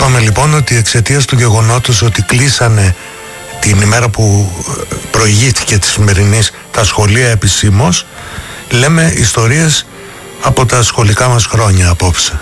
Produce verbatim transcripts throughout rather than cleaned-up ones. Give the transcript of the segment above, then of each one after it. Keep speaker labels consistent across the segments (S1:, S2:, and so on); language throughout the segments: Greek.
S1: Είπαμε λοιπόν ότι εξαιτίας του γεγονότος ότι κλείσανε την ημέρα που προηγήθηκε τη σημερινής τα σχολεία επισήμως, λέμε ιστορίες από τα σχολικά μας χρόνια απόψε.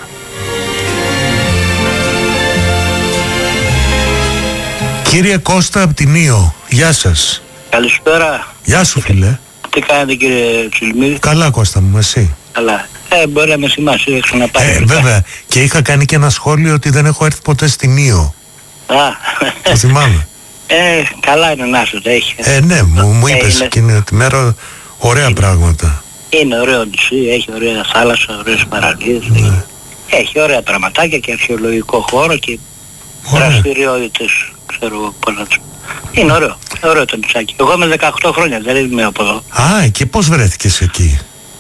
S1: Κύριε Κώστα από την Ήο, γεια σας.
S2: Καλησπέρα.
S1: Γεια σου φίλε.
S2: Τι κάνετε κύριε Τσουλμίδη?
S1: Καλά Κώστα μου, εσύ?
S2: Καλά. Ε, μπορεί να με θυμάσαι, έχω να πάρει.
S1: Ε, βέβαια. Και είχα κάνει και ένα σχόλιο ότι δεν έχω έρθει ποτέ στην Ήο.
S2: Α.
S1: Το θυμάμαι.
S2: Ε, καλά είναι να σου τα έχει.
S1: Ε, ναι, μου, μου είπες
S2: είναι...
S1: εκείνη τη μέρα ωραία είναι... πράγματα.
S2: Είναι ωραίο νησί, έχει ωραία θάλασσα, ωραίες παραλίες. Ναι. Έχει... έχει ωραία πραγματάκια και αρχαιολογικό χώρο και δραστηριότητες, ξέρω πώς να τους... Είναι ωραίο, ωραίο το νησάκι. Εγώ είμαι δεκαοκτώ χρόνια, δεν είμαι από εδώ.
S1: Α, και πώς βρέθηκες εκεί?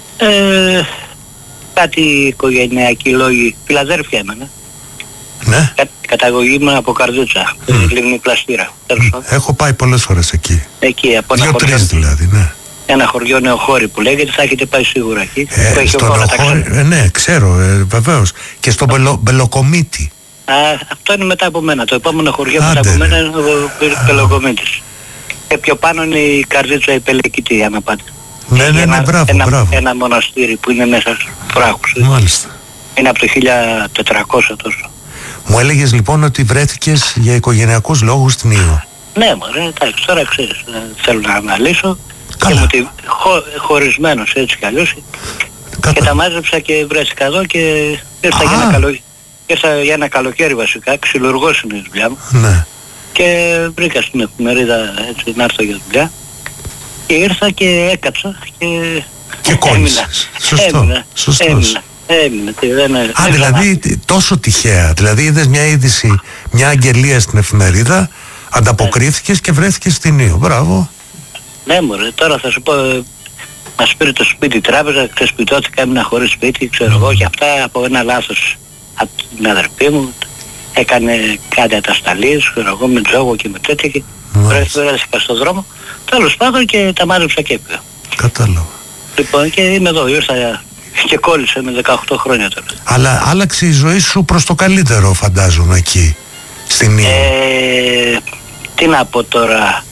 S2: Ε, κάτι οικογενειακοί λόγοι, Φιλαδέλφια έμενα.
S1: Ναι.
S2: Κα, καταγωγή μου από Καρδούτσα, mm. Λίμνη Πλαστήρα.
S1: Mm. Έχω πάει πολλές φορές εκεί.
S2: Εκεί, από ένα
S1: Δύο-τρεις
S2: χωριό,
S1: δηλαδή, ναι.
S2: Ένα χωριό Νεοχώρη που λέγεται, θα έχετε πάει σίγουρα εκεί.
S1: Ε, στο Νεοχώρη, ε, ναι, ξέρω, ε, βεβαίως. Και στο Μπελο, Μπελοκομίτη.
S2: Α, αυτό είναι μετά από μένα. Το επόμενο χωριό μετά από μένα είναι ο Μπελοκομίτης. Και πιο πάνω είναι η Καρδούτσα η Πελεκητή, για να πάτε.
S1: Ναι, ναι, ναι, μπράβο,
S2: ένα,
S1: μπράβο.
S2: Ένα μοναστήρι που είναι μέσα στους βράχους.
S1: Μάλιστα.
S2: Είναι από το χίλια τετρακόσια τόσο.
S1: Μου έλεγες λοιπόν ότι βρέθηκες για οικογενειακούς λόγους στην Ήο.
S2: Ναι, μωρέ, εντάξει, τώρα ξέρεις, θέλω να αναλύσω.
S1: Καλά.
S2: Και μου τη, χω, χωρισμένος έτσι κι αλλιώς. Και τα μάζεψα και βρέθηκα εδώ και ήρθα για ένα, καλο, ήρθα για ένα καλοκαίρι βασικά, ξυλουργός είναι η δουλειά μου.
S1: Ναι.
S2: Και βρήκα στην εφημερίδα έτσι να έρθω για δουλειά. Και ήρθα και έκαψα και...
S1: Και κόλλησες. Σωστό.
S2: Έμεινα,
S1: Σωστός.
S2: έμεινα. Έμεινα, δεν,
S1: Α,
S2: δεν
S1: δηλαδή να... τόσο τυχαία. Δηλαδή είδες μια είδηση, μια αγγελία στην εφημερίδα, ανταποκρίθηκες και βρέθηκες στην Ήο. Μπράβο.
S2: Ναι μωρέ, τώρα θα σου πω, μας πήρε το σπίτι τράπεζα, ξεσπιτώθηκα, έμεινα χωρίς σπίτι, ξέρω εγώ, και αυτά από ένα λάθος από την αδερφή μου. Έκανε κάτι ατασταλίες, ξέρω εγώ, με τζόγο και με τέτοια και βρέθηκα στον δρόμο. Τέλος πάντων και τα μάζεψα και έπαιζα.
S1: Κατάλαβα.
S2: Λοιπόν και είμαι εδώ, ήρθα και κόλλησα με δεκαοκτώ χρόνια τώρα.
S1: Αλλά άλλαξε η ζωή σου προς το καλύτερο φαντάζομαι εκεί, στην Ήο.
S2: Ε, τι να πω τώρα,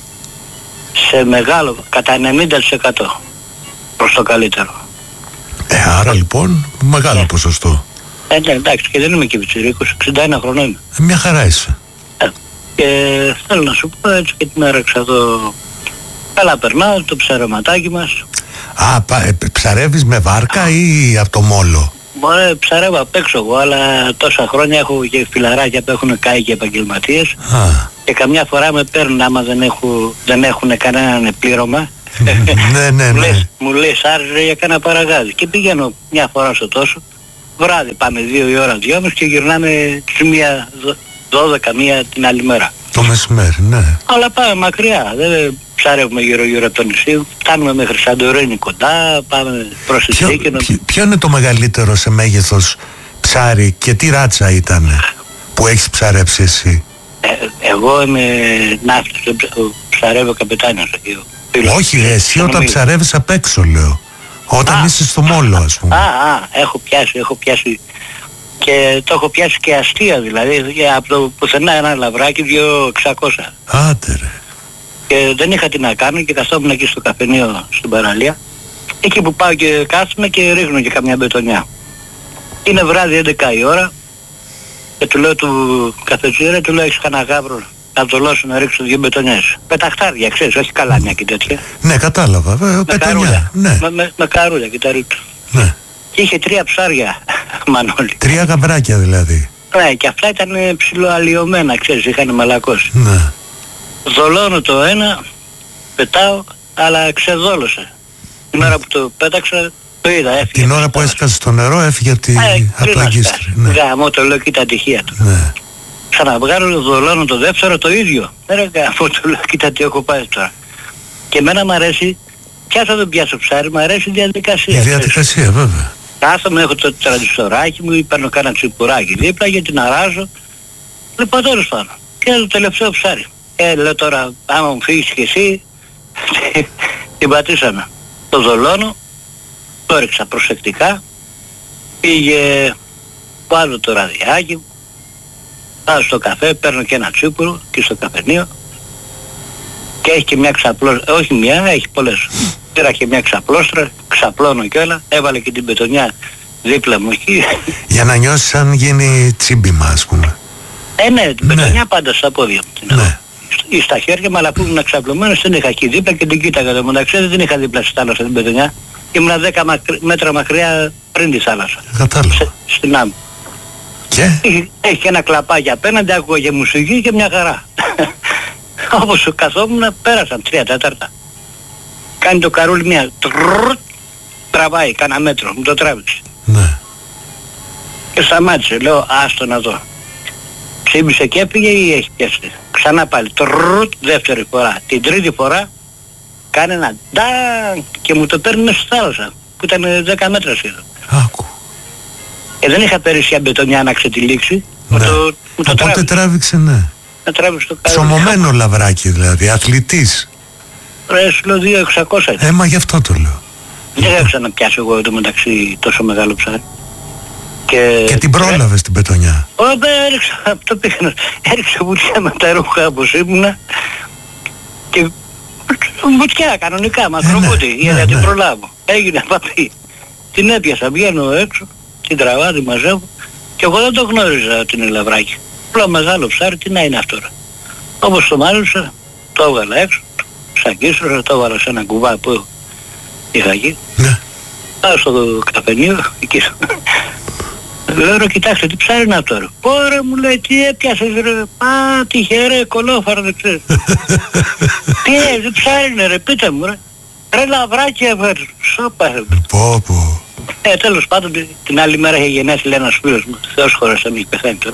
S2: σε μεγάλο, κατά ενενήντα τοις εκατό προς το καλύτερο.
S1: Ε, άρα λοιπόν μεγάλο
S2: ναι.
S1: ποσοστό.
S2: Ε, ναι, εντάξει, και δεν είμαι και πιτσιρίκος, εξήντα ένα χρονών είμαι.
S1: Ε, μια χαρά είσαι.
S2: Ε, και θέλω να σου πω έτσι και την έρεξα εδώ. Καλά περνάω, το ψαρεματάκι μας.
S1: Α, πα, ε, ψαρεύεις με βάρκα ή από το μόλο?
S2: Μωρέ, ψαρεύω απ' έξω εγώ, αλλά τόσα χρόνια έχω και φιλαράκια που έχουν κάει και επαγγελματίες. Α. Και καμιά φορά με παίρνουν άμα δεν, έχω, δεν έχουν κανέναν πλήρωμα.
S1: Ναι, ναι, ναι.
S2: Μου λέει άρεσε για κάνα παραγάδι. Και πηγαίνω μια φορά στο τόσο. Βράδυ πάμε δύο η ώρα, δυόμιση και γυρνάμε στις μία, δώδεκα, μία την άλλη μέρα.
S1: Το μεσημέρι, ναι.
S2: Αλλά πάμε μακριά, δεν ψάρευουμε γύρω γύρω από το νησί, φτάνουμε μέχρι Σαντορίνη κοντά, πάμε προς τη Σίκαινο.
S1: Ποιο, ποιο είναι το μεγαλύτερο σε μέγεθος ψάρι και τι ράτσα ήταν που έχεις ψαρέψει εσύ?
S2: Ε, εγώ είμαι ναύτης, ψαρεύω καπετάνιος εκεί.
S1: Όχι, εσύ όταν ψαρεύεις απ' έξω λέω. Όταν α, είσαι στο μόλο ας πούμε.
S2: Α, α, έχω πιάσει, έχω πιάσει και το έχω πιάσει και αστεία δηλαδή, από το πουθενά ένα λαβράκι δύο εξακόσια.
S1: Άντε ρε.
S2: Και δεν είχα τι να κάνω και καθόμουν εκεί στο καφενείο στην παραλία. Εκεί που πάω και κάθομαι και ρίχνω και καμιά μπετονιά. Είναι βράδυ έντεκα η ώρα και του λέω του καφετζίρε, του λέω έχεις κανένα γάβρο να δολώσω να ρίξω δύο μπετονιές. Πεταχτάρια, ξέρεις, όχι καλάνια και τέτοια.
S1: Ναι, κατάλαβα. Με πετονιά. Ναι.
S2: Με, με, με καρούλια και τα ρίξω.
S1: Ναι.
S2: Και είχε τρία ψάρια, Μανώλη.
S1: Τρία γαβράκια δηλαδή.
S2: Ναι, και αυτά ήταν ψιλοαλλοιωμένα, ξέρεις, είχαν μαλακώσει.
S1: Ναι.
S2: Δολώνω το ένα, πετάω, αλλά ξεδόλωσε. Την ώρα που το πέταξα, το είδα, έφυγε.
S1: Την ώρα που έσκασε στο νερό έφυγε από την αγκίστρια.
S2: Ναι. Γάμο, το λέω και τα τυχεία του.
S1: Ναι.
S2: Ξαναβγάλω, δολώνω το δεύτερο, το ίδιο. Ρε γάμο, το λέω, κοίτα τι έχω πάει τώρα. Και εμένα μ' αρέσει, πιάσω δεν πιάσω ψάρι, μ' αρέσει η διαδικασία.
S1: Η διαδικασία ξέρεις. Βέβαια.
S2: Κάθομαι, έχω το τραντιστοράκι μου, παίρνω κάνα τσιπουράκι δίπλα γιατί να ράζω. Λοιπόν, τέλος πάντων. Και το τελευταίο ψάρι. Ε, λέω τώρα, άμα μου φύγεις και εσύ, την πατήσαμε. Το δολώνω, το έριξα προσεκτικά, πήγε, βάζω το ραδιάκι μου, Πάω στο καφέ, παίρνω και ένα τσίπουρο και στο καφενείο και έχει και μια ξαπλώστρα, όχι μια, έχει πολλές. Πήρα και μια ξαπλώστρα, ξαπλώνω κιόλα, έβαλε και την μπετονιά δίπλα μου εκεί.
S1: Για να νιώσεις αν γίνει τσίμπημα, ας πούμε.
S2: Ε, ναι, την μπετονιά ναι. Πάντα στα πόδια μου.
S1: Ναι.
S2: Ή στα χέρια μου, αλλά που ήμουν ξαπλωμένος δεν είχα εκεί δίπλα και την κοίταγα. Το μεταξύ δεν την είχα δίπλα στη θάλασσα την μπετονιά. Ήμουνα δέκα μέτρα μακριά πριν τη θάλασσα.
S1: Κατάλαβα.
S2: Στην άμμο.
S1: Και?
S2: Έχει, έχει και ένα κλαπάκι απέναντι, άκουγα και μουσική και μια χαρά. Όπως καθόμουν πέρασαν τρία τέταρτα. Κάνει το καρούλι μια τρρρρ, τραβάει κάνα μέτρο, μου το τράβηξε.
S1: Ναι.
S2: Και σταμάτησε, λέω άστο να δω. Ξύμισε και έφυγε ή έχει πιάσει. Ξανά πάλι, τρρρρ, δεύτερη φορά. Την τρίτη φορά κάνει ένα ντάν και μου το παίρνει μέσα στη θάλασσα που ήταν δέκα μέτρα σχεδόν.
S1: Άκου.
S2: Ε, δεν είχα περισσία μπετονιά να ξετυλίξει.
S1: Ναι.
S2: Μου το, μου το
S1: Οπότε τράβηξε, τράβηξε ναι.
S2: Να τράβηξε το καρούλι.
S1: Ψωμωμένο λαβράκι δηλαδή, αθλητής.
S2: Ρε, σου λέω δύο χιλιάδες εξακόσια.
S1: Ε, μα γι' αυτό το λέω.
S2: Δεν είχα ξαναπιάσει εγώ εδώ μεταξύ τόσο μεγάλο ψάρι. Και,
S1: και την πρόλαβες την πετονιά.
S2: Όχι, έριξα, το πήγαινα, έριξα βουτιά με τα ρούχα όπως ήμουνα και βουτιά κανονικά, μακροβούτη, ε, ναι, για να ναι, την ναι. προλάβω. Έγινε παπί. Την έπιασα, βγαίνω έξω, την τραβά, τη μαζεύω και εγώ δεν το γνώριζα ότι είναι λαβράκι. Απλά μεγάλο ψάρι, τι να είναι αυτό τώρα. Όπως το μάλωσα, το έβγαλα έξω, σακίστρωσα, το έβαλα σε ένα κουβά που είχα εκεί.
S1: Ναι.
S2: Πάω στο καφενείο, εκεί. Λέω ρε κοιτάξτε τι ψάρι είναι αυτό ρε. Πόρε μου λέει τι έπιασες ρε. Α τυχερέ κολόφαρο δεν ξέρεις. Τι ε, τι ψάρι είναι ρε πείτε μου ρε. Ρε λαβράκι έφερε. Σώπα ρε.
S1: Πω πω.
S2: Ε τέλος πάντων την άλλη μέρα είχε γεννήσει λέει ένας φίλος μου. Θεός χώρας θα μην έχει πεθάνει τώρα.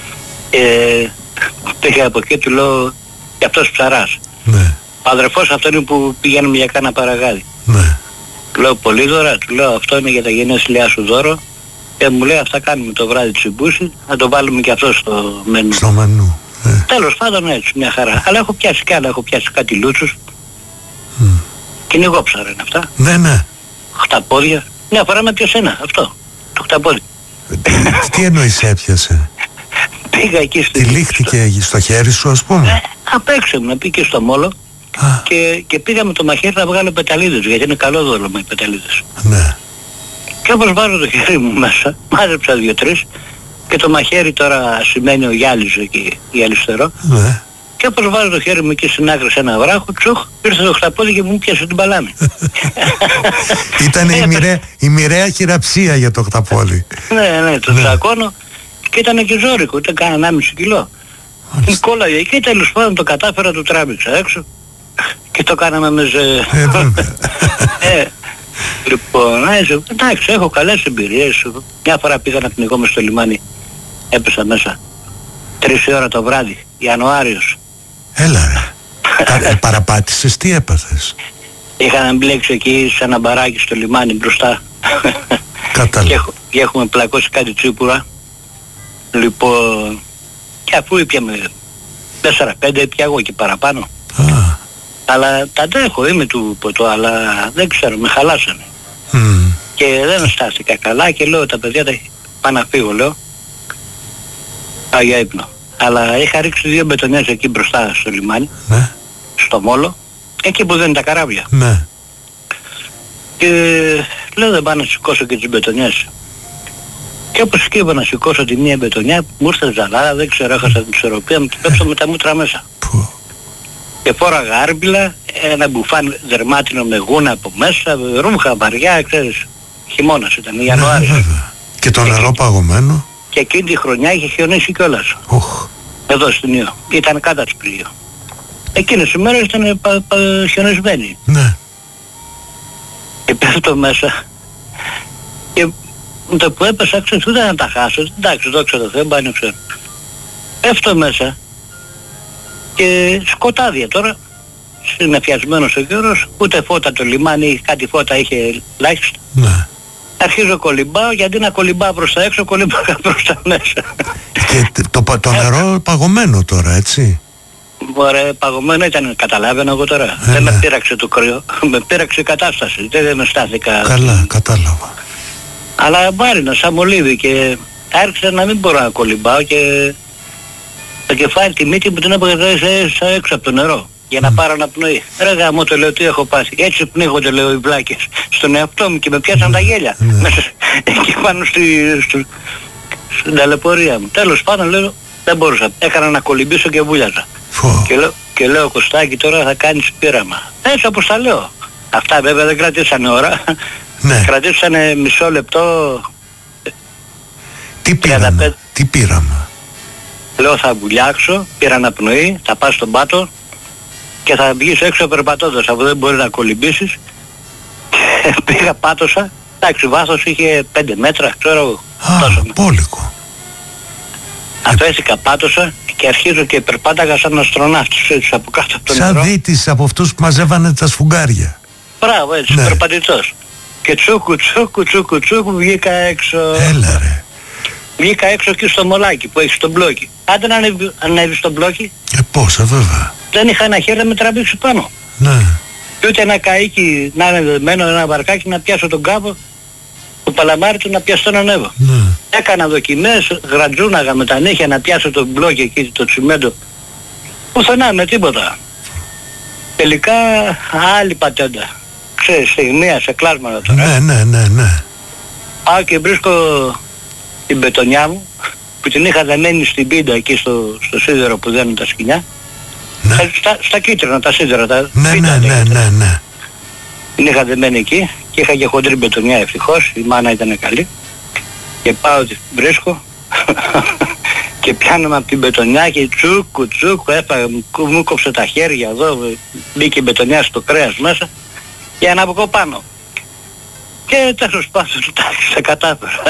S2: Ε, πήγα από εκεί του λέω και αυτός ψαράς.
S1: Ναι.
S2: Ο αδερφός αυτό είναι που πηγαίνουμε για κάνα παραγάδι.
S1: Ναι.
S2: Του λέω πολύ δώρα, του λέω αυτό είναι για τα γενέθλιά σου δώρο. Και μου λέει αυτά κάνουμε το βράδυ τσιμπούσι, να το βάλουμε και αυτό στο μενού.
S1: Στο μενού. Ε.
S2: Τέλος πάντων έτσι μια χαρά. Αλλά έχω πιάσει κι άλλα, έχω πιάσει κάτι λούτσους.
S1: Mm.
S2: Κυνηγόψαρα είναι αυτά.
S1: Ναι, ναι.
S2: Χταπόδια. Μια φορά με πιάσε ένα, αυτό. Το χταπόδι.
S1: Τι εννοείς έπιασε?
S2: Πήγα εκεί στο...
S1: Τι λήχτηκε στο... στο χέρι σου ας πούμε?
S2: Ε, απ' έξω μου, πήγε στο μόλο. Και, και πήγα με το μαχαίρι να βγάλω πεταλίδες, γιατί είναι καλό δόλωμα οι πεταλίδες.
S1: Ναι.
S2: Και όπως βάζω το χέρι μου μέσα, μάζεψα δύο-τρεις και το μαχαίρι τώρα σημαίνει ο γυάλιζε εκεί, γυαλιστερό.
S1: Ναι.
S2: Και όπως βάζω το χέρι μου εκεί στην άκρη σε ένα βράχο, τσοχ, ήρθε το χταπόδι και μου πιάσε την παλάμη.
S1: Ήταν η, μοιραία, η μοιραία χειραψία για το χταπόδι.
S2: Ναι, ναι, το τσακώνω και ήταν και ζώρικο, ήταν κάνα ενάμιση κιλό. Την κόλλαγε εκεί, τέλος πάντων το κατάφερα, το τράβηξα έξω και το κάναμε με ζε... ε, Λοιπόν, έτσι, εντάξει, έχω καλές εμπειρίες. Μια φορά πήγα να πνιγώ μες στο λιμάνι, έπεσα μέσα. Τρεις ώρα το βράδυ, Ιανουάριος.
S1: Έλα ρε. ε, παραπάτησες, τι έπαθες?
S2: Είχα να μπλέξει εκεί σε ένα μπαράκι στο λιμάνι μπροστά.
S1: Κατάλαβα.
S2: και, έχω, και έχουμε πλακώσει κάτι τσίπουρα. Λοιπόν, και αφού ήπιαμε τέσσερα πέντε, πια εγώ και παραπάνω.
S1: Α.
S2: Αλλά τα αντέχω, είμαι του ποτό, αλλά δεν ξέρω, με χαλάσανε.
S1: Mm.
S2: Και δεν στάθηκα καλά και λέω τα παιδιά τα πάω να φύγω, λέω. Πάω για ύπνο. Αλλά είχα ρίξει δύο μπετονιές εκεί μπροστά στο λιμάνι,
S1: ναι.
S2: στο μόλο, εκεί που δεν είναι τα καράβια.
S1: Ναι.
S2: Και λέω δεν πάω να σηκώσω και τις μπετονιές. Και όπως και είπα να σηκώσω τη μία μπετονιά, μου ήρθε ζαλάρα, δεν ξέρω, έχασα την ισορροπία μου και πέψα με τα μούτρα μέσα.
S1: Που.
S2: Και φόραγα άρμπιλα, ένα μπουφάν δερμάτινο με γούνα από μέσα, ρούμχα βαριά, ξέρεις, χειμώνας ήταν, Ιανουάριος.
S1: Ναι, και το νερό και... παγωμένο.
S2: Και εκείνη τη χρονιά είχε χιονίσει κιόλας.
S1: Oh.
S2: Εδώ στην Ιω. Ήταν κάτω της πλοίο. Εκείνες οι μέρες ήταν πα, πα, χιονισμένοι.
S1: Ναι.
S2: Και πέφτω μέσα. Και με το που έπεσα, ξέρεις, ούτε να τα χάσω. Εντάξει, δόξα τω Θεώ, μπάνιο ξέρω. Πέφτω μέσα. Και σκοτάδια τώρα, συνεφιασμένος ο καιρός, ούτε φώτα το λιμάνι, κάτι φώτα είχε ελάχιστα.
S1: Ναι.
S2: Αρχίζω κολυμπάω, γιατί να κολυμπάω προς τα έξω, κολυμπάω προς τα μέσα.
S1: Και το, το νερό παγωμένο τώρα, έτσι.
S2: Ωραία, παγωμένο ήταν, καταλάβαινα εγώ τώρα. Ε, δεν ναι. με πείραξε το κρύο, με πείραξε η κατάσταση, δεν με στάθηκα.
S1: Καλά, κατάλαβα.
S2: Αλλά βάρινα, σαν μολύβι και άρχισα να μην μπορώ να κολυμπάω και το κεφάλι, τη μύτη μου την έπαιρνα έξω από το νερό. Για να mm. πάρω αναπνοή. Ρε γαμώ, το λέω, τι έχω πάθει. Έτσι πνίγονται, λέω, οι βλάκες στον εαυτό μου και με πιάσαν mm. τα γέλια. Mm. Μέσα εκεί πάνω στη, στη, στην ταλαιπωρία μου. Τέλος πάντων, λέω, δεν μπορούσα. Έκανα να κολυμπήσω και βούλιαζα. Oh. Και, λέω, και λέω, Κωστάκη, τώρα θα κάνεις πείραμα. Έτσι όπως τα λέω. Αυτά βέβαια δεν κρατήσανε ώρα. Ναι. Κρατήσανε μισό λεπτό.
S1: Τι πείραμα, τι πείραμα.
S2: Λέω, θα βουλιάξω, πήρα αναπνοή, θα πας στον πάτο και θα βγεις έξω περπατώντας, αφού δεν μπορεί να κολυμπήσεις. Πήγα, πάτωσα, εντάξει, βάθος είχε πέντε μέτρα, ξέρω εγώ.
S1: Α, πόλικο.
S2: Αφέθηκα, πάτωσα και αρχίζω και περπάταγα σαν αστροναύτης, έτσι από κάτω από το νερό.
S1: Σαν δίτης από αυτούς που μαζεύανε τα σφουγγάρια.
S2: Μπράβο, έτσι, ναι. Περπατητός. Και τσούκου, τσούκου, τσούκου, τσούκου, βγήκα έξω.
S1: Έλα ρε.
S2: Βγήκα έξω εκεί στο μολάκι που έχει στο μπλόκι. Άντε να ανέβει, ανέβει στο μπλόκι.
S1: Ε, πόσα βέβαια.
S2: Δεν είχα ένα χέρι να με τραβήξει πάνω.
S1: Ναι.
S2: Και ούτε ένα καΐκι να είναι δεμένο, ένα βαρκάκι να πιάσω τον κάπο του παλαμάρι του να πιαστώ να ανέβω.
S1: Ναι.
S2: Έκανα δοκιμές, γρατζούναγα με τα νύχια να πιάσω τον μπλόκι εκεί, το τσιμέντο. Πουθενά με τίποτα. Τελικά άλλη πατέντα. Ξέρεις, στιγμία, σε κλάσματα τώρα.
S1: Ναι, ναι, ναι, ναι.
S2: Πάω και βρίσκω την μπετονιά μου που την είχα δεμένη στην πίντα εκεί στο, στο σίδερο που δένουν τα σκοινιά.
S1: Ναι.
S2: Στα, στα κίτρινα τα σίδερα, τα
S1: ναι,
S2: πίντα,
S1: ναι, ναι, ναι, ναι.
S2: Την είχα δεμένη εκεί και είχα και χοντρή μπετονιά ευτυχώς, η μάνα ήταν καλή. Και πάω, τη βρίσκω και πιάνω από την μπετονιά και τσούκου τσούκου έφαγα, μου κόψε τα χέρια εδώ, μπήκε η μπετονιά στο κρέας μέσα για να βγω πάνω. Και τέλος πάντων, τα κατάφερα.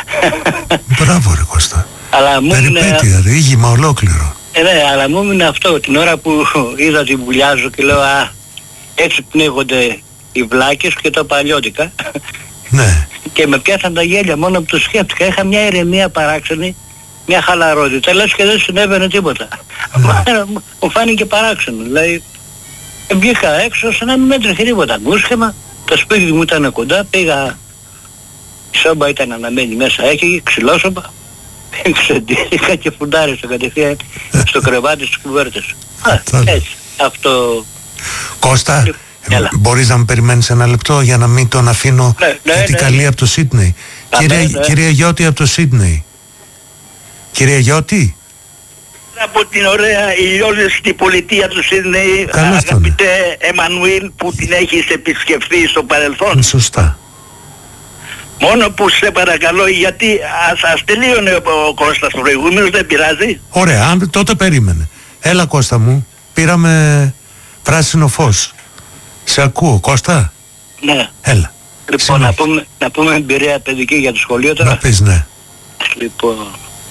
S1: Μπράβο ρε Κώστα.
S2: Αλλά μου
S1: περιπέτεια, ρε, ήγημα ολόκληρο.
S2: Ε, ναι, αλλά μου έμεινε αυτό την ώρα που είδα ότι βουλιάζω και λέω, α, έτσι πνίγονται οι βλάκες και τα παλιώτικα.
S1: Ναι.
S2: Και με πιάσαν τα γέλια μόνο που το σκέφτηκα. Είχα μια ηρεμία παράξενη, μια χαλαρότητα, λες και δεν συνέβαινε τίποτα. Ναι. Μου φάνηκε παράξενο, δηλαδή βγήκα έξω σαν να μην έτρεχε τίποτα. Μουσχεμα, το σπίτι μου ήταν κοντά, πήγα, η σόμπα ήταν αναμένη μέσα, έχει ξυλόσομπα. Ξεντήθηκα και φουντάρισα κατευθείαν στο κρεβάτι στις κουβέρτες. Α, έτσι, αυτό...
S1: Κώστα, Έλα. μπορείς να με περιμένεις ένα λεπτό για να μην τον αφήνω,
S2: ναι, ναι,
S1: γιατί
S2: ναι.
S1: καλεί από το Σίδνεϊ. Κυρία, ναι, ναι. κυρία Γιώτη από το Σίδνεϊ. Κυρία Γιώτη.
S3: Από την ωραία ηλιόλουστη πολιτεία του Σίδνεϊ, αγαπητέ Εμμανουήλ, που την έχεις επισκεφθεί στο παρελθόν.
S1: Σωστά.
S3: Μόνο που σε παρακαλώ, γιατί ας, ας τελείωνε ο Κώστας προηγούμενος, δεν πειράζει.
S1: Ωραία, αν, τότε περίμενε. Έλα Κώστα μου, πήραμε πράσινο φως. Σε ακούω, Κώστα.
S2: Ναι.
S1: Έλα.
S2: Λοιπόν, να πούμε, να πούμε εμπειρία παιδική για το σχολείο τώρα.
S1: Να πεις, ναι.
S2: Λοιπόν,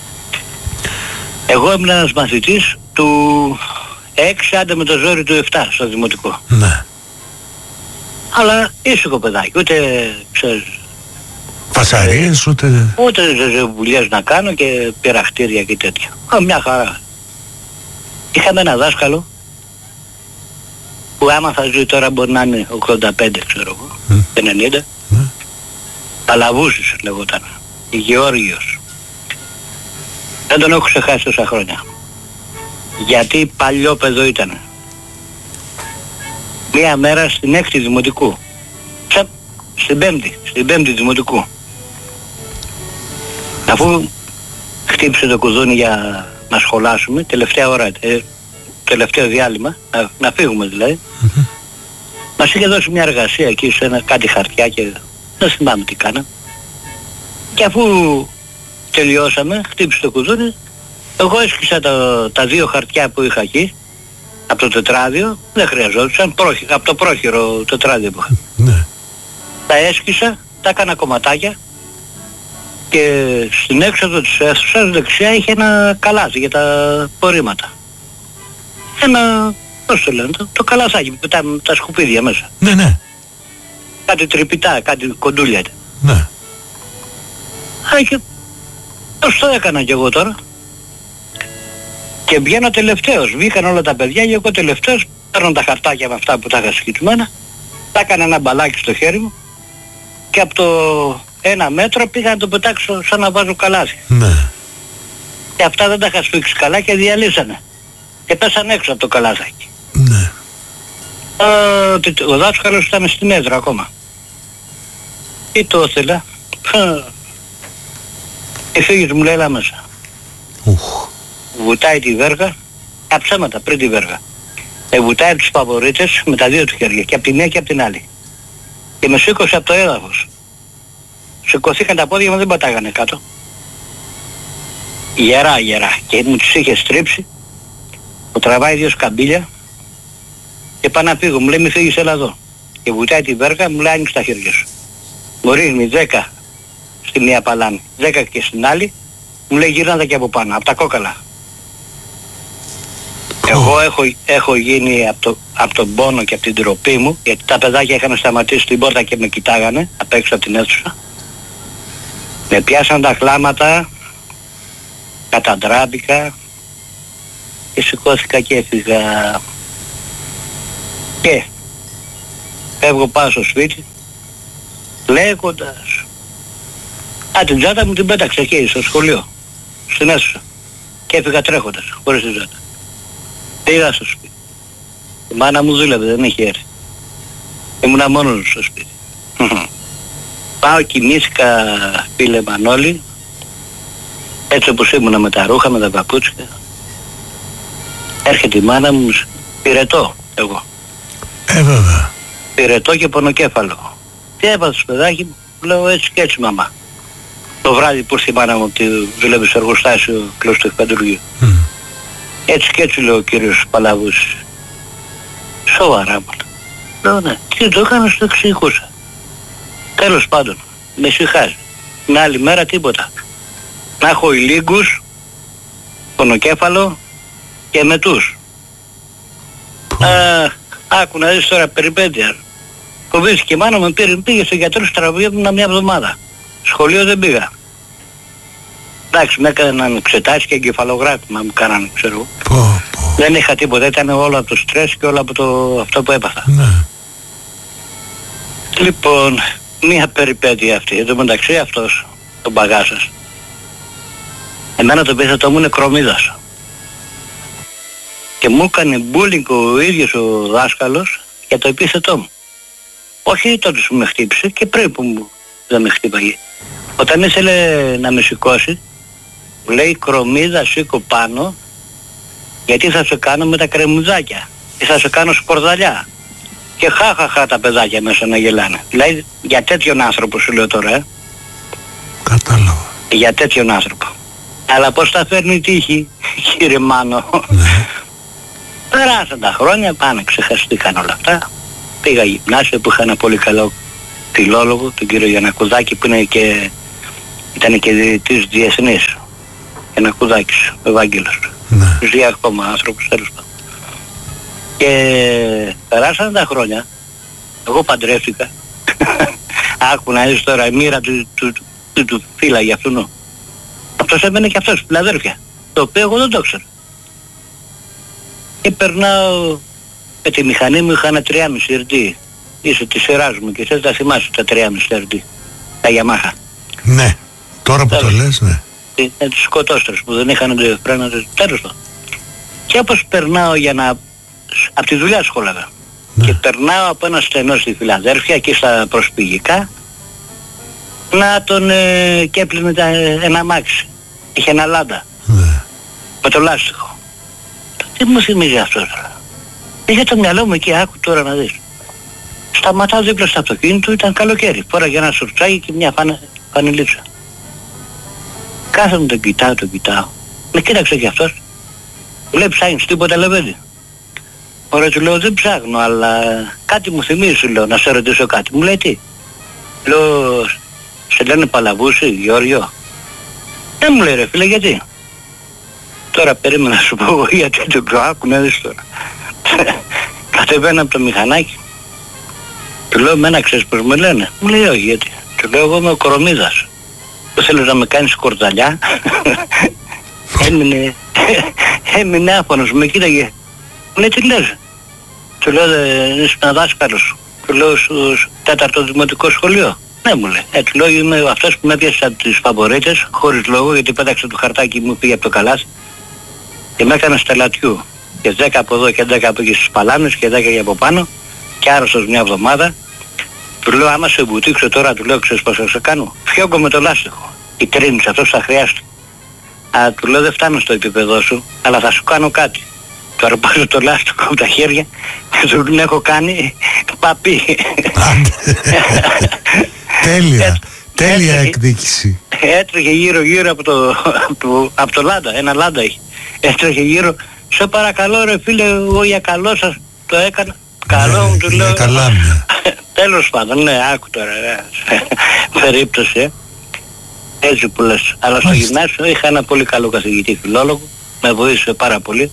S2: εγώ ήμουν ένας μαθητής του έξι, άντε με το ζόρι του επτά στο δημοτικό.
S1: Ναι.
S2: Αλλά ήσυχο παιδάκι, ούτε ξέρεις...
S1: Φασαρίες, ούτε...
S2: Ούτε ζεζεβουλιές να κάνω και πειραχτήρια και τέτοια. Α, μια χαρά. Είχαμε ένα δάσκαλο που άμα θα ζει τώρα μπορεί να είναι ογδόντα πέντε, ξέρω εγώ, mm. ενενήντα. Mm. Παλαβούσης λεγόταν. Γεώργιος. Δεν τον έχω ξεχάσει τόσα χρόνια. Γιατί παλιό παιδό ήταν. Μία μέρα στην έκτη δημοτικού. Στην πέμπτη, στην πέμπτη δημοτικού. Αφού χτύπησε το κουδούνι για να σχολάσουμε, τελευταία ώρα, ε, τελευταίο διάλειμμα, να, να φύγουμε δηλαδή, mm-hmm. μας είχε δώσει μια εργασία εκεί σε ένα, κάτι χαρτιά και δεν θυμάμαι τι κάνα. Και αφού τελειώσαμε, χτύπησε το κουδούνι, εγώ έσκυσα τα, τα δύο χαρτιά που είχα εκεί, από το τετράδιο, δεν χρειαζόντουσαν, από το πρόχειρο τετράδιο που είχα. Mm-hmm. Τα έσκυσα, τα έκανα κομματάκια και στην έξοδο της αίθουσας δεξιά είχε ένα καλάθι για τα απορρίμματα. Ένα, πώς το λένε, το, το καλαθάκι με τα, τα σκουπίδια μέσα.
S1: Ναι, ναι.
S2: Κάτι τρυπητά, κάτι κοντούλια.
S1: Ναι.
S2: Α, και πώς το έκανα κι εγώ τώρα. Και βγαίνω τελευταίος, βγήκαν όλα τα παιδιά και εγώ τελευταίος, παίρνω τα χαρτάκια με αυτά που τα είχα σκητμένα, τα έκανα ένα μπαλάκι στο χέρι μου και από το ένα μέτρο πήγα να το πετάξω σαν να βάζω καλάθι.
S1: Ναι.
S2: Και αυτά δεν τα είχα σφίξει καλά και διαλύσανε. Και πέσανε έξω από το καλάθάκι.
S1: Ναι.
S2: Ε, ο δάσκαλος ήταν στη μέτρα ακόμα. Τι το ήθελα. Η φύγης μου λέει έλα μέσα.
S1: Ουχ.
S2: Βουτάει τη βέργα, τα ψέματα πριν τη βέργα. Ε, βουτάει τους παπορίτες με τα δύο του χέρια, και από τη μία και από την άλλη. Και με σήκωσε από το έδαφος. Σηκωθήκαν τα πόδια μου, δεν πατάγανε κάτω. Γερά, γερά. Και μου τους είχε στρίψει. Μου τραβάει δύο σκαμπίλια και πάω να φύγω. Μου λέει μη φύγεις, έλα εδώ. Και βουτάει τη βέργα, μου λέει άνοιξε τα χέρια σου. Μου ρίχνει δέκα στη μία παλάμη, δέκα και στην άλλη. Μου λέει γύρνατα και από πάνω, από τα κόκαλα. Εγώ έχω, έχω γίνει από το, από τον πόνο και από την τροπή μου, γιατί τα παιδάκια είχαν σταματήσει στην πόρτα και με κοιτάγανε απ' έξω από την αίθουσα. Με πιάσαν τα κλάματα, καταντράπηκα και σηκώθηκα και έφυγα. Και φεύγω πάω στο σπίτι, λέγοντας. Α, την τζάτα μου την πέταξε εκεί στο σχολείο, στην αίθουσα. Και έφυγα τρέχοντας, χωρίς την τζάτα. Πήγα στο σπίτι. Η μάνα μου δούλευε, δεν είχε έρθει. Ήμουνα μόνος στο σπίτι. Πάω, κοιμήθηκα, φίλε Μανώλη, έτσι όπως ήμουνα με τα ρούχα, με τα παπούτσια. Έρχεται η μάνα μου, πυρετό εγώ.
S1: Ε, βέβαια.
S2: Πυρετό και πονοκέφαλο. Τι έπαθες στο παιδάκι μου, λέω έτσι και έτσι μαμά. Το βράδυ που ήρθε η μάνα μου ότι δουλεύει στο εργοστάσιο κλώς του εκπαντουργείου. Mm. Έτσι και έτσι λέω ο κύριος Παλαβούς. Σοβαρά μου. Λέω ναι, τι το έκανα, στο εξηγούσα. Τέλος πάντων, με συγχάζει. Την άλλη μέρα τίποτα. Να έχω ηλίγκους, πονοκέφαλο και μετούς. Α, άκου να δεις τώρα περιπέτεια. Κοβίστηκε η μάνα μου, πήρε, πήγε στο γιατρό στο τραβείο μου μια εβδομάδα. Σχολείο δεν πήγα. Εντάξει, με έκαναν εξετάσεις και εγκεφαλογράφημα μου κάνανε, ξέρω.
S1: Πω, πω.
S2: Δεν είχα τίποτα, ήταν όλο από το στρες και όλο από το, αυτό που έπαθα.
S1: Ναι.
S2: Λοιπόν, μια περιπέτεια αυτή. Εν τω μεταξύ αυτός, τον παγάσας, εμένα το επίθετό μου είναι κρομίδας. Και μου έκανε bullying ο ίδιος ο δάσκαλος για το επίθετό μου. Όχι τότε που με χτύπησε και πριν που μου δεν με χτύπαγε. Όταν ήθελε να με σηκώσει, μου λέει κρομίδα σήκω πάνω, γιατί θα σε κάνω με τα κρεμμυδάκια και θα σε κάνω σκορδαλιά. Και χαχαχα τα παιδάκια μέσα να γελάνε. Δηλαδή για τέτοιον άνθρωπο σου λέω τώρα, ε.
S1: Κατάλαβα.
S2: Για τέτοιον άνθρωπο. Αλλά πώς τα φέρνει η τύχη, κύριε Μάνο.
S1: Ναι.
S2: Περάσαν τα χρόνια, πάνε, ξεχαστήκαν όλα αυτά. Πήγα γυμνάσιο που είχα ένα πολύ καλό φιλόλογο, τον κύριο Γιαννακουδάκη, που είναι και, ήταν και διαιτητής διεθνής. Γιαννακουδάκης, ο Ευάγγελος.
S1: Ναι.
S2: Ζει ακόμα άνθρωπος, τέλος πάντων. Και περάσαν τα χρόνια, εγώ παντρεύτηκα. Άκου να δεις τώρα, η μοίρα του, του, του, του, του φύλαγε αυτού. Αυτός έμενε και αυτός, Φιλαδέλφια, το οποίο εγώ δεν το ξέρω. Και περνάω με τη μηχανή μου, είχα ένα τριάμισι ερ ντι. Είσαι τη σειράς μου και θες να θυμάσαι τα τριάμισι ερ ντι. Τα Yamaha.
S1: Ναι, τώρα που το λες, ναι.
S2: Με τους σκοτώστρες που δεν είχαν φρένα, τέλος πάντων. Και όπως περνάω για να... από τη δουλειά σχόλαγα. Ναι. Και περνάω από ένα στενό στη Φιλαδέλφια και στα προσφυγικά να τον ε, και έπλυνε τα, ένα αμάξι. Είχε ένα λάντα.
S1: Ναι.
S2: Με το λάστιχο. Τι μου θυμίζει αυτό τώρα. Είχε το μυαλό μου εκεί, άκου τώρα να δεις. Σταματάω δίπλα στο αυτοκίνητο, ήταν καλοκαίρι. Φόραγε ένα σουρτσάκι και μια φανε, φανελίτσα. Κάθομαι, τον κοιτάω, τον κοιτάω. Με κοίταξε κι αυτός. Μου λέει ψάχνεις τίποτα, λεβέντη. Ωραία, του λέω δεν ψάχνω, αλλά κάτι μου θυμίζει, σου λέω, να σε ρωτήσω κάτι. Μου λέει τι. Λέω, σε λένε Παλαβούση, Γιώργιο. Δεν μου λέει ρε φίλε, γιατί. Τώρα περίμενα να σου πω εγώ γιατί το λέω, άκου να δεις τώρα. Κατεβαίνω από το μηχανάκι. Του λέω, εμένα ξέρεις πως με λένε. Μου λέει όχι, γιατί. Του λέω, εγώ είμαι ο Κορομίδας. Που θέλω να με κάνεις κορδαλιά. Έμεινε, έμεινε άφωνος, με κοίταγε. Μου λέει τι λες. Του λέω, είσαι ένα δάσκαλος. Του λέω, στο τέταρτο δημοτικό σχολείο. Ναι, μου λέει. Έτσι λέω, είμαι αυτός που με έπιασε από τις φαβορίτες, χωρίς λόγο, γιατί πέταξε το χαρτάκι μου, πήγε από το καλάθι και με έκανε στελατιού. Και δέκα από εδώ και δέκα από εκεί στις παλάμες και δέκα για από πάνω και άρρωστος μια εβδομάδα. Του λέω, άμα σε βουτήξω τώρα, του λέω, ξέρεις πώς θα σε κάνω? Φιόγκω με το λάστιχο. Η τρίνης, αυτός θα χρειάζεται. Α, του λέω, δεν φτάνω στο επίπεδο σου, αλλά θα σου κάνω κάτι. Του αρπάζω το λάστιχο από τα χέρια και του έχω κάνει παπί.
S1: Τέλεια, τέλεια εκδίκηση.
S2: Έτρεχε γύρω γύρω από το, από, από το Λάντα, ένα Λάντα έχει. Έτρεχε γύρω, σε παρακαλώ ρε φίλε, εγώ για καλό σας το έκανα. Καλό μου, του λέω.
S1: Καλά μια.
S2: Τέλος πάντων, ναι, άκου τώρα, περίπτωση, ε. Έτσι που λες. Αλλά στο γυμνάσιο είχα ένα πολύ καλό καθηγητή φιλόλογο, με βοήθησε πάρα πολύ.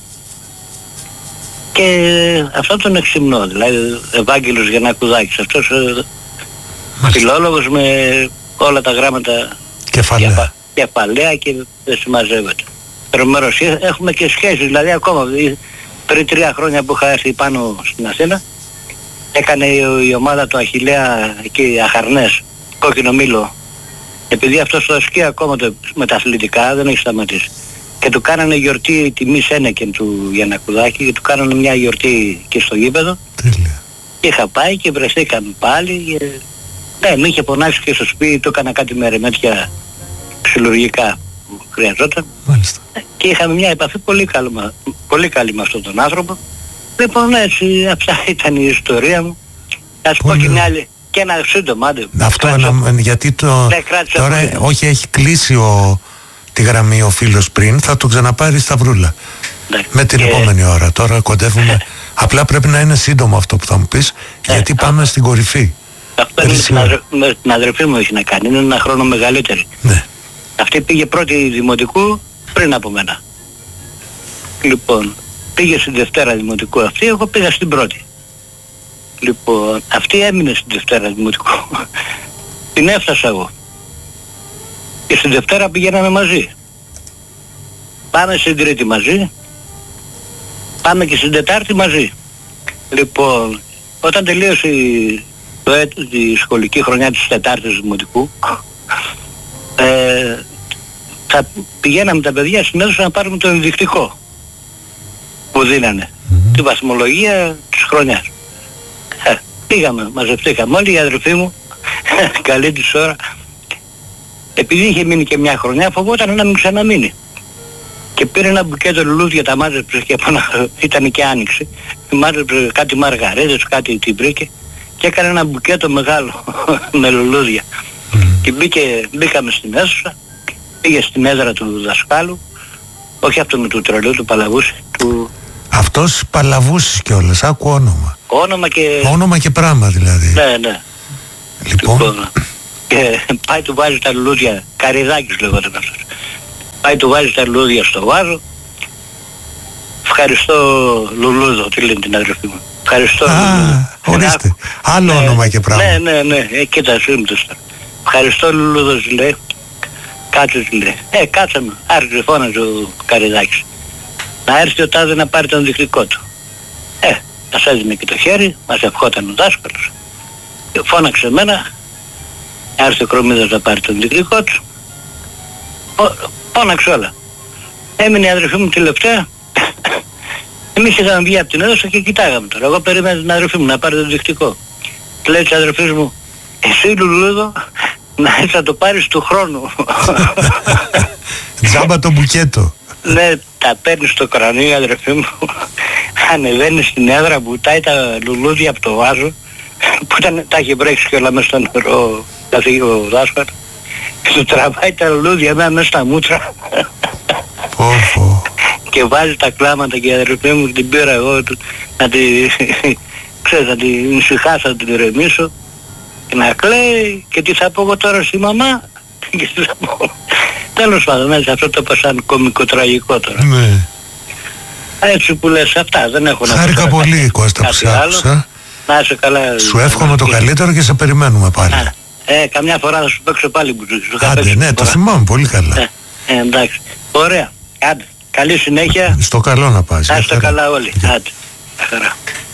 S2: Και αυτό τον εξυμνώ, δηλαδή Ευάγγελος Γιαννακουδάκης, αυτός φιλόλογος με όλα τα γράμματα
S1: κεφαλαία,
S2: κεφαλαία και δεν συμμαζεύεται. Τρομερός, έχουμε και σχέσεις, δηλαδή ακόμα πριν τρία χρόνια που είχα έρθει πάνω στην Αθήνα, έκανε η, η ομάδα του Αχιλλέα εκεί Αχαρνές, κόκκινο μήλο, επειδή αυτός το ασκεί ακόμα το, με τα αθλητικά, δεν έχει σταματήσει. Και του κάνανε γιορτή τιμής Ένεκεν του Γιαννακουδάκη και του κάνανε μια γιορτή και στο γήπεδο.
S1: Τέλεια.
S2: Και είχα πάει και βρεθήκαμε πάλι και ναι, με είχε πονάξει και στο σπίτι, του έκανα κάτι με ρεμέτια ξυλουργικά που χρειαζόταν.
S1: Μάλιστα.
S2: Και είχαμε μια επαφή πολύ καλή, πολύ καλή με αυτόν τον άνθρωπο. Λοιπόν, έτσι, αυτά ήταν η ιστορία μου. Θα σου πω και μια άλλη, και ένα σύντομα, άντε.
S1: Αυτό ένα, γιατί το,
S2: ναι,
S1: τώρα πολύ. Όχι, έχει κλείσει ο, τη γραμμή ο φίλος πριν, θα το ξαναπάρει στα βρούλα. Ναι. Με την και... επόμενη ώρα, τώρα κοντεύουμε. Απλά πρέπει να είναι σύντομο αυτό που θα μου πεις, ναι, γιατί πάμε στην κορυφή.
S2: Αυτό είναι την, αδε... με την αδερφή μου έχει να κάνει, είναι ένα χρόνο μεγαλύτερη.
S1: Ναι.
S2: Αυτή πήγε πρώτη δημοτικού πριν από μένα. Λοιπόν, πήγε στην Δευτέρα δημοτικού αυτή, εγώ πήγα στην πρώτη. Λοιπόν, αυτή έμεινε στην Δευτέρα δημοτικού. Την έφτασα εγώ. Και στην Δευτέρα πηγαίναμε μαζί. Πάμε στην Τρίτη μαζί. Πάμε και στην Τετάρτη μαζί. Λοιπόν, όταν τελείωσε η, το, η σχολική χρονιά της Τετάρτης δημοτικού, ε, θα πηγαίναμε τα παιδιά στην αίθουσα να πάρουμε το ενδεικτικό που δίνανε, mm-hmm. τη βαθμολογία της χρονιάς. Ε, πήγαμε, μαζευτήκαμε όλοι, η αδερφή μου, καλή της ώρα, επειδή είχε μείνει και μια χρονιά, φοβόταν να μην ξαναμείνει. Και πήρε ένα μπουκέτο λουλούδια, τα μάζεψε και από ένα, ήταν και άνοιξη, μάζεψε κάτι μαργαρέτες, κάτι την βρήκε και έκανε ένα μπουκέτο μεγάλο με λουλούδια. Mm. Και μπήκε, μπήκαμε στην αίθουσα, πήγε στην έδρα του δασκάλου, όχι αυτό με του τρελού, του Παλαβούση, του...
S1: Αυτός Παλαβούσης κιόλας, άκου όνομα.
S2: Όνομα και...
S1: Όνομα και πράγμα δηλαδή.
S2: Ναι, ναι.
S1: Λοιπόν...
S2: λοιπόν και πάει του βάζει τα λουλούδια, Καριδάκης λεγόταν αυτός. Πάει του βάζει τα λουλούδια στο βάζο. Ευχαριστώ Λουλούδο, τι λένε την αδερφή μου. Ευχαριστώ.
S1: Α, ορίστε. Άλλο
S2: ναι,
S1: όνομα και πράγμα.
S2: Ναι, ναι, ναι. Ε, κοίτα, σύμπτωση τώρα. Ευχαριστώ Λουλούδος, λέει. Κάτσε, λέει. Ε, κάτσε με. Άρχισε, φώναζε ο Καριδάκης. Να έρθει ο τάδε να πάρει τον δεικτικό του. Ε, μας έδινε και το χέρι, μας ευχόταν ο δάσκαλος. Και φώναξε εμένα. Άρχισε ο Κρομίδας να πάρει τον δεικτικό του. Φώναξε όλα. Έμεινε η αδερφή μου τελευταία. Εμείς είχαμε βγει από την αίθουσα και κοιτάγαμε τώρα. Εγώ περίμενα την αδερφή μου να πάρει το δεικτικό. Και λέει της αδερφής μου, εσύ Λουλούδο, να έτσι να το πάρεις του χρόνου.
S1: Τζάμπα το μπουκέτο.
S2: Ναι, τα παίρνει στο κρανίο η αδερφή μου. Ανεβαίνει στην έδρα, μπουτάει τα λουλούδια από το βάζο, που ήταν, τα είχε βρέξει κιόλα μέσα στο νερό, καθηγεί ο δάσκαλος. Και του τραβάει τα λουλούδια μέσα στα μούτρα.
S1: Πόφο.
S2: Και βάζει τα κλάματα και η αδερφή μου την πήρα εγώ να τη, ξέρεις, να την ησυχάσω, να την ηρεμήσω και να κλαίει και τι θα πω εγώ τώρα στη μαμά και τι θα πω. Τέλος πάντων, έτσι αυτό το είπα σαν κωμικό τραγικό τώρα.
S1: Ναι.
S2: Έτσι που λες αυτά, δεν έχω να πω.
S1: Χάρηκα πολύ Κώστα που σε άκουσα.
S2: Να είσαι καλά.
S1: Σου εύχομαι το καλύτερο και σε περιμένουμε πάλι.
S2: Α, ε, καμιά φορά θα σου παίξω πάλι μπουζούκι.
S1: Άντε, ναι, το θυμάμαι πολύ καλά.
S2: Ε, ε, εντάξει. Ωραία. Άντε. Καλή συνέχεια.
S1: Στο καλό να πας.
S2: Να είστε καλά όλοι. Άντε. Χαρά.